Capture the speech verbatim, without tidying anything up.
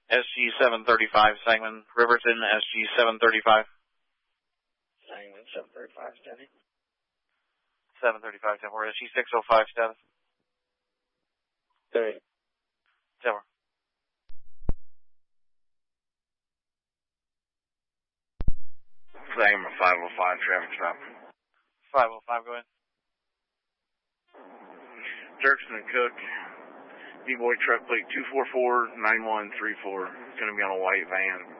S G seven thirty-five, Sangamon. Riverton, S G seven thirty-five. Sangamon, seven thirty-five, steady. seven thirty-five, ten four. S G six oh five, status. Steady. ten four. Sangamon, five oh five, traffic stop. five oh five, go ahead. Dirksen and Cook, D-Boy truck plate two four four nine one three four. It's going to be on a white van.